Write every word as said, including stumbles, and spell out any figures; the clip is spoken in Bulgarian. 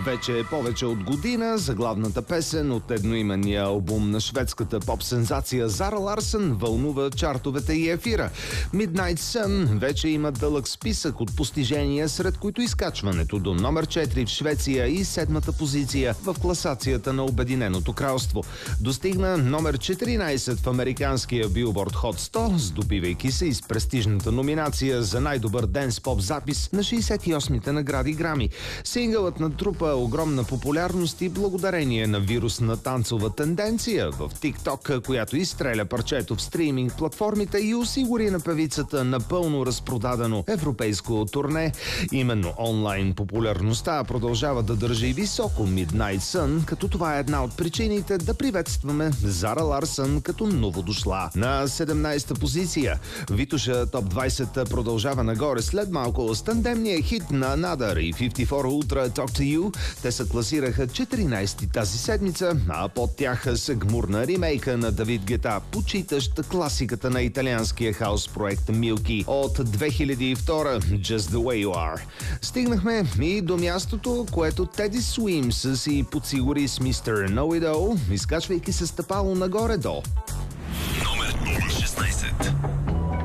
Вече е повече от година заглавната песен от едноименния албум на шведската поп-сензация Зара Ларсън вълнува чартовете и ефира. Midnight Sun вече има дълъг списък от постижения, сред които изкачването до номер четири в Швеция и седмата позиция в класацията на Обединеното кралство. Достигна номер четиринайсет в американския Billboard Hot сто, здобивайки се из престижната номинация за най-добър денс-поп запис на шейсет и осмите награди Грами. Сингълът натрупа огромна популярност и благодарение на вирусна танцова тенденция в TikTok, която изстреля парчето в стриминг платформите и осигури на певицата напълно разпродадено европейско турне. Именно онлайн популярността продължава да държи високо Midnight Sun, като това е една от причините да приветстваме Зара Ларсън като новодошла. На седемнайсета позиция Витуша Топ двайсет продължава нагоре след малко с тандемния хит на Another и петдесет и четири Ultra Talk to You. Те се класираха четиринайсети тази седмица, а под тях се гмурна ремейка на Давид Гета, почитащ класиката на италианския хаус проект Milky от две хиляди и втора Just the Way You Are. Стигнахме и до мястото, което Теди Swims си подсигури с мистер Know It All, изкачвайки се стъпало нагоре до номер шестнайсет.